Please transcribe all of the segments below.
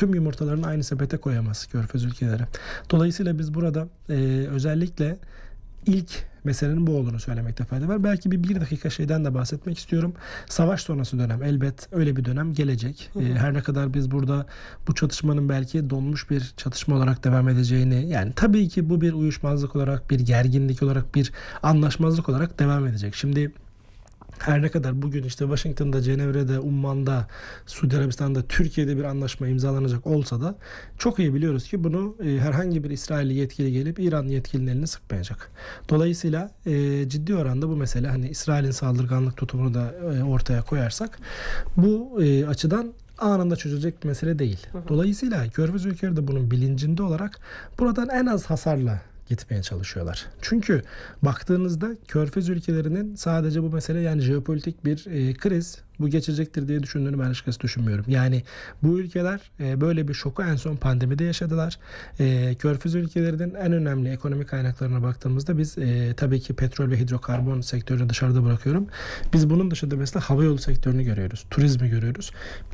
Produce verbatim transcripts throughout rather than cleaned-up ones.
tüm yumurtalarını aynı sepete koyamaz Körfez ülkeleri. Dolayısıyla biz burada e, özellikle ilk meselenin bu olduğunu söylemekte fayda var. Belki bir bir dakika şeyden de bahsetmek istiyorum. Savaş sonrası dönem, elbet öyle bir dönem gelecek. Hı hı. E, her ne kadar biz burada bu çatışmanın belki donmuş bir çatışma olarak devam edeceğini, yani tabii ki bu bir uyuşmazlık olarak, bir gerginlik olarak, bir anlaşmazlık olarak devam edecek. Şimdi her ne kadar bugün işte Washington'da, Cenevre'de, Umman'da, Suudi Arabistan'da, Türkiye'de bir anlaşma imzalanacak olsa da çok iyi biliyoruz ki bunu e, herhangi bir İsrailli yetkili gelip İran yetkilinin elini sıkmayacak. Dolayısıyla e, ciddi oranda bu mesele, hani İsrail'in saldırganlık tutumunu da e, ortaya koyarsak, bu e, açıdan anında çözülecek bir mesele değil. Hı hı. Dolayısıyla Körfez ülkeleri de bunun bilincinde olarak buradan en az hasarla gitmeye çalışıyorlar. Çünkü baktığınızda Körfez ülkelerinin sadece bu mesele, yani jeopolitik bir e, kriz, bu geçecektir diye düşündüğünü ben açıkçası düşünmüyorum. Yani bu ülkeler e, böyle bir şoku en son pandemide yaşadılar. E, Körfez ülkelerinin en önemli ekonomik kaynaklarına baktığımızda biz e, tabii ki petrol ve hidrokarbon sektörünü dışarıda bırakıyorum. Biz bunun dışında mesela havayolu sektörünü görüyoruz. Turizmi görüyoruz.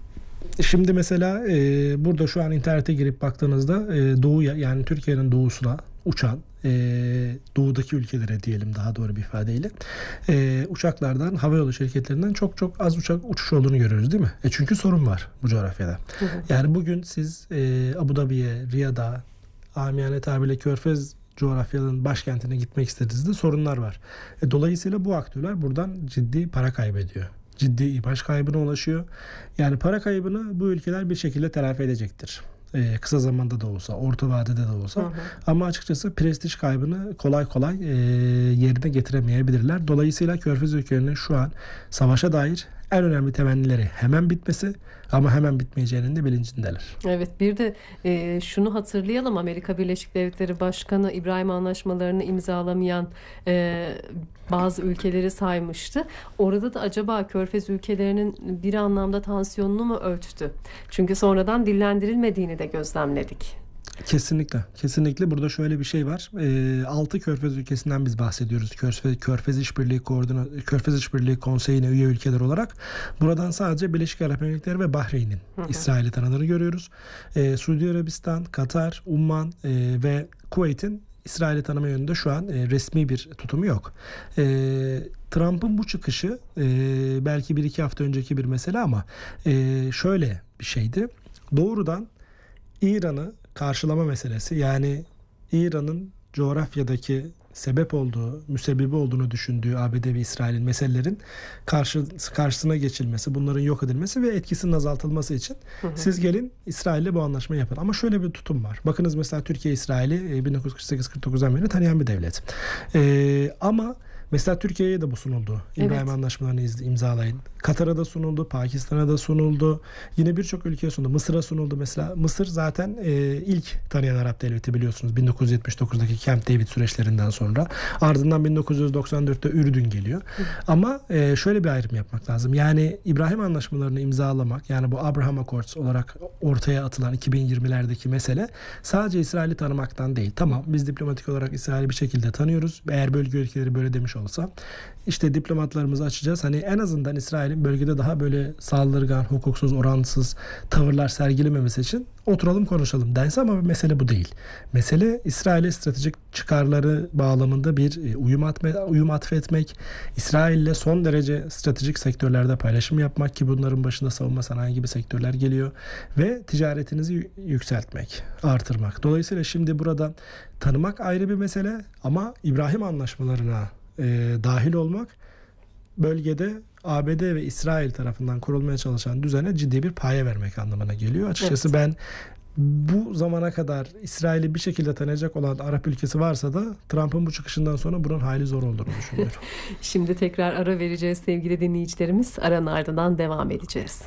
Şimdi mesela e, burada şu an internete girip baktığınızda e, doğuya, yani Türkiye'nin doğusuna uçan e, doğudaki ülkelere diyelim daha doğru bir ifadeyle e, uçaklardan, havayolu şirketlerinden çok çok az uçak uçuş olduğunu görüyoruz, değil mi? E çünkü sorun var bu coğrafyada. Hı hı. Yani bugün siz e, Abu Dhabi'ye, Riyad'a, amiyane tabirle Körfez coğrafyanın başkentine gitmek istediğinizde sorunlar var. E, dolayısıyla bu aktörler buradan ciddi para kaybediyor. Ciddi imaj kaybına ulaşıyor. Yani para kaybını bu ülkeler bir şekilde telafi edecektir. Ee, kısa zamanda da olsa, orta vadede de olsa. Hı hı. Ama açıkçası prestij kaybını kolay kolay e, yerine getiremeyebilirler. Dolayısıyla Körfez ülkelerinin şu an savaşa dair en önemli temennileri hemen bitmesi, ama hemen bitmeyeceğinin de bilincindeler. Evet, bir de e, şunu hatırlayalım, Amerika Birleşik Devletleri Başkanı İbrahim Anlaşmalarını imzalamayan e, bazı ülkeleri saymıştı. Orada da acaba Körfez ülkelerinin bir anlamda tansiyonunu mu ölçtü? Çünkü sonradan dillendirilmediğini de gözlemledik. Kesinlikle. Kesinlikle. Burada şöyle bir şey var. E, altı Körfez ülkesinden biz bahsediyoruz. Körfez, Körfez İşbirliği Koordina, Körfez İşbirliği Konseyi'ne üye ülkeler olarak. Buradan sadece Birleşik Arap Emirlikleri ve Bahreyn'in İsrail'i tanıdığını görüyoruz. E, Suudi Arabistan, Katar, Umman e, ve Kuveyt'in İsrail'i tanıma yönünde şu an e, resmi bir tutumu yok. E, Trump'ın bu çıkışı e, belki bir iki hafta önceki bir mesele, ama e, şöyle bir şeydi. Doğrudan İran'ı karşılama meselesi, yani İran'ın coğrafyadaki sebep olduğu, müsebbibi olduğunu düşündüğü A B D ve İsrail'in meselelerin karşı, karşısına geçilmesi, bunların yok edilmesi ve etkisinin azaltılması için hı hı. siz gelin İsrail'le bu anlaşmayı yapın. Ama şöyle bir tutum var. Bakınız mesela Türkiye İsrail'i bin dokuz yüz kırk sekiz kırk dokuzdan beri tanıyan bir devlet. Ee, ama mesela Türkiye'ye de bu sunuldu. İbrahim evet. Anlaşmalarını imzalayın. Katar'a da sunuldu, Pakistan'a da sunuldu. Yine birçok ülkeye sunuldu. Mısır'a sunuldu mesela. Mısır zaten e, ilk tanıyan Arap devleti, biliyorsunuz. bin dokuz yüz yetmiş dokuzdaki Camp David süreçlerinden sonra. Ardından bin dokuz yüz doksan dörtte Ürdün geliyor. Hı. Ama e, şöyle bir ayrım yapmak lazım. Yani İbrahim Anlaşmalarını imzalamak, yani bu Abraham Accords olarak ortaya atılan iki bin yirmilerdeki mesele sadece İsrail'i tanımaktan değil. Tamam, biz diplomatik olarak İsrail'i bir şekilde tanıyoruz. Eğer bölge ülkeleri böyle demiş olsa, işte diplomatlarımızı açacağız. Hani en azından İsrail'in bölgede daha böyle saldırgan, hukuksuz, oransız tavırlar sergilememesi için oturalım konuşalım dense, ama mesele bu değil. Mesele İsrail'e stratejik çıkarları bağlamında bir uyum, atme, uyum atfetmek, İsrail'le son derece stratejik sektörlerde paylaşım yapmak, ki bunların başında savunma sanayi gibi sektörler geliyor, ve ticaretinizi yükseltmek, artırmak. Dolayısıyla şimdi burada tanımak ayrı bir mesele, ama İbrahim Anlaşmalarına e, dahil olmak, bölgede A B D ve İsrail tarafından kurulmaya çalışan düzene ciddi bir paye vermek anlamına geliyor. Açıkçası evet. ben bu zamana kadar İsrail'i bir şekilde tanıyacak olan Arap ülkesi varsa da Trump'ın bu çıkışından sonra bunun hayli zor olduğunu düşünüyorum. Şimdi tekrar ara vereceğiz sevgili dinleyicilerimiz. Aranın ardından devam edeceğiz.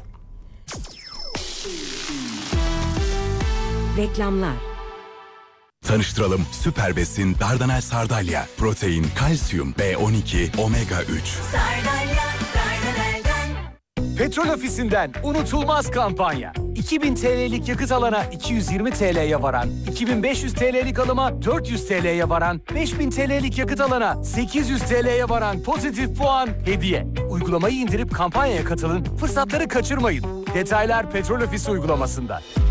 Reklamlar. Tanıştıralım, Süper Besin Dardanel Sardalya. Protein, kalsiyum, B on iki, omega üç. Sardalya, Dardanel'den. Petrol Ofisi'nden unutulmaz kampanya. iki bin T L'lik yakıt alana iki yüz yirmi T L'ye varan, iki bin beş yüz T L'lik alıma dört yüz T L'ye varan, beş bin T L'lik yakıt alana sekiz yüz T L'ye varan pozitif puan hediye. Uygulamayı indirip kampanyaya katılın, fırsatları kaçırmayın. Detaylar Petrol Ofisi uygulamasında.